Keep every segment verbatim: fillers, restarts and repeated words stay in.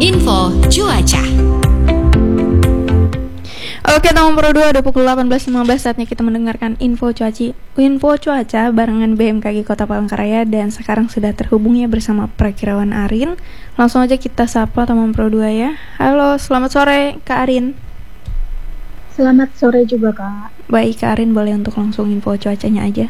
Info Cuaca. Oke, teman Pro dua, udah pukul delapan belas lima belas, saatnya kita mendengarkan info cuaca info cuaca barengan B M K G Kota Palangkaraya. Dan sekarang sudah terhubung ya bersama Prakirawan Arin. Langsung aja kita sapa teman Pro dua ya. Halo, selamat sore Kak Arin. Selamat sore juga Kak. Baik Kak Arin, boleh untuk langsung info cuacanya aja.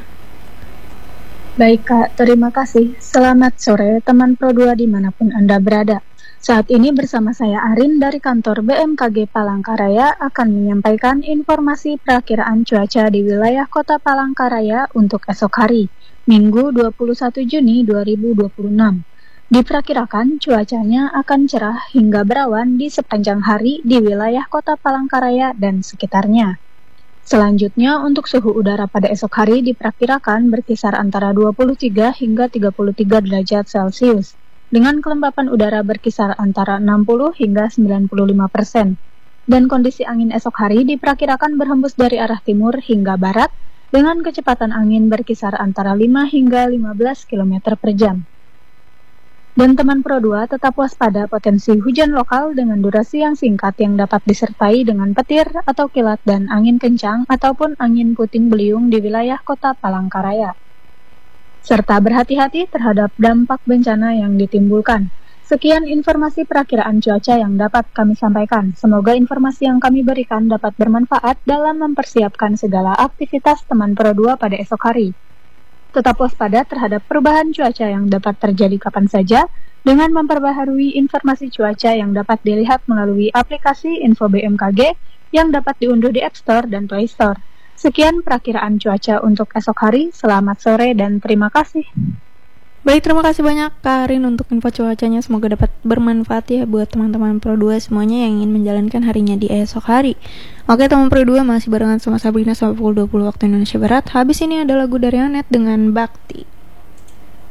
Baik Kak, terima kasih. Selamat sore teman Pro dua dimanapun Anda berada. Saat ini bersama saya Arin dari kantor B M K G Palangkaraya akan menyampaikan informasi perakiraan cuaca di wilayah Kota Palangkaraya untuk esok hari, Minggu dua puluh satu Juni dua ribu dua puluh enam. Diperkirakan cuacanya akan cerah hingga berawan di sepanjang hari di wilayah Kota Palangkaraya dan sekitarnya. Selanjutnya, untuk suhu udara pada esok hari diperkirakan berkisar antara dua puluh tiga hingga tiga puluh tiga derajat Celcius, dengan kelembapan udara berkisar antara enam puluh hingga sembilan puluh lima persen. Dan kondisi angin esok hari diperkirakan berhembus dari arah timur hingga barat, dengan kecepatan angin berkisar antara lima hingga lima belas kilometer per jam. Dan teman Pro dua tetap waspada potensi hujan lokal dengan durasi yang singkat yang dapat disertai dengan petir atau kilat dan angin kencang ataupun angin puting beliung di wilayah Kota Palangkaraya. Serta berhati-hati terhadap dampak bencana yang ditimbulkan. Sekian informasi perakiraan cuaca yang dapat kami sampaikan. Semoga informasi yang kami berikan dapat bermanfaat dalam mempersiapkan segala aktivitas teman Pro dua pada esok hari. Tetap waspada terhadap perubahan cuaca yang dapat terjadi kapan saja dengan memperbaharui informasi cuaca yang dapat dilihat melalui aplikasi Info B M K G yang dapat diunduh di App Store dan Play Store. Sekian perakiraan cuaca untuk esok hari. Selamat sore dan terima kasih. Baik, terima kasih banyak Kak Arin untuk info cuacanya. Semoga dapat bermanfaat ya buat teman-teman Pro dua semuanya yang ingin menjalankan harinya di esok hari. Oke teman Pro dua, masih barengan sama Sabrina sampai pukul dua puluh waktu Indonesia Barat. Habis ini ada lagu dari Anet dengan Bakti.